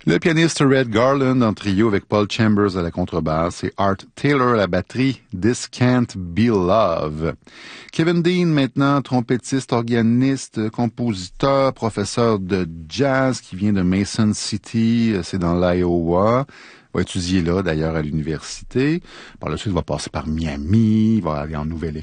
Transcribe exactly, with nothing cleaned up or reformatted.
Le pianiste Red Garland en trio avec Paul Chambers à la contrebasse et Art Taylor à la batterie, This Can't Be Love. Kevin Dean maintenant, trompettiste, organiste, compositeur, professeur de jazz qui vient de Mason City, c'est dans l'Iowa. Il va étudier là, d'ailleurs, à l'université. Par la suite, il va passer par Miami, il va aller en Nouvelle-Écosse.